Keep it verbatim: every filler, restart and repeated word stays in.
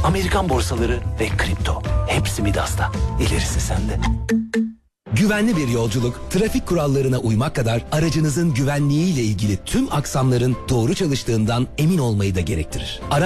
Amerikan borsaları ve kripto. Hepsi Midas'ta. İlerisi sende. Güvenli bir yolculuk, trafik kurallarına uymak kadar aracınızın güvenliğiyle ilgili tüm aksamların doğru çalıştığından emin olmayı da gerektirir. Araç